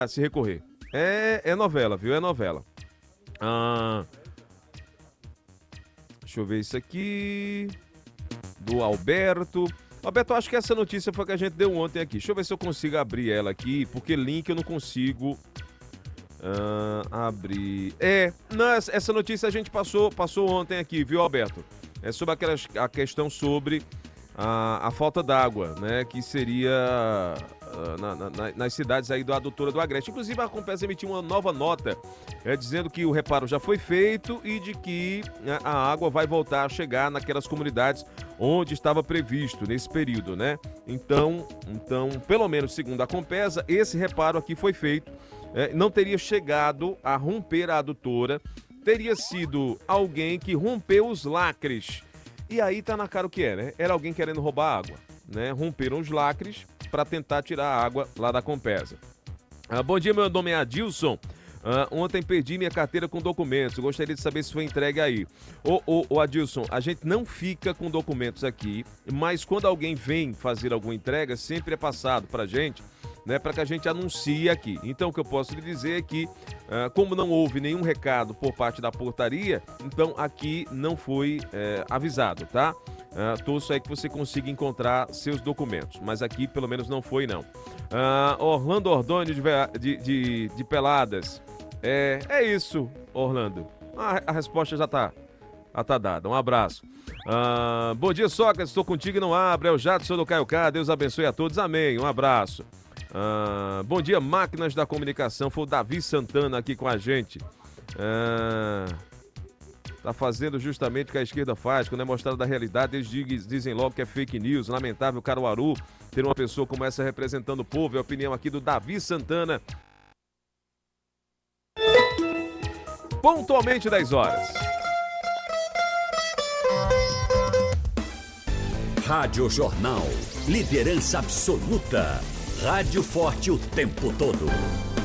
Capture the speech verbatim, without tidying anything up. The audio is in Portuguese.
se recorrer. É, é novela, viu? É novela. Ah, deixa eu ver isso aqui. Do Alberto. Alberto, eu acho que essa notícia foi que a gente deu ontem aqui. Deixa eu ver se eu consigo abrir ela aqui, porque link eu não consigo ah, abrir. É, não, essa notícia a gente passou, passou ontem aqui, viu, Alberto? É sobre aquela, a questão sobre a, a falta d'água, né? Que seria uh, na, na, nas cidades aí da adutora do Agreste. Inclusive, a Compesa emitiu uma nova nota é, dizendo que o reparo já foi feito e de que né, a água vai voltar a chegar naquelas comunidades onde estava previsto nesse período, né? Então, então pelo menos segundo a Compesa, esse reparo aqui foi feito. É, não teria chegado a romper a adutora, teria sido alguém que rompeu os lacres. E aí tá na cara o que é, né? Era alguém querendo roubar água, né? Romperam os lacres para tentar tirar a água lá da Compesa. Ah, bom dia, meu nome é Adilson. Ah, ontem perdi minha carteira com documentos. Gostaria de saber se foi entregue aí. Ô, ô, ô, Adilson, a gente não fica com documentos aqui, mas quando alguém vem fazer alguma entrega, sempre é passado pra gente, né, para que a gente anuncie aqui. Então, o que eu posso lhe dizer é que, ah, como não houve nenhum recado por parte da portaria, então aqui não foi eh, avisado, tá? Ah, torço aí que você consiga encontrar seus documentos, mas aqui pelo menos não foi, não. Ah, Orlando Ordônio de, de, de, de Peladas. É, é isso, Orlando. A, a resposta já tá, já tá dada. Um abraço. Ah, bom dia, Sócrates. Estou contigo e não abre. É o Jadson do Caio K. Deus abençoe a todos. Amém. Um abraço. Ah, bom dia, máquinas da comunicação. Foi o Davi Santana aqui com a gente. Ah, tá fazendo justamente o que a esquerda faz, quando é mostrada da realidade, eles dizem logo que é fake news. Lamentável, Caruaru, ter uma pessoa como essa representando o povo. É a opinião aqui do Davi Santana. Pontualmente dez horas. Rádio Jornal. Liderança absoluta. Rádio forte o tempo todo.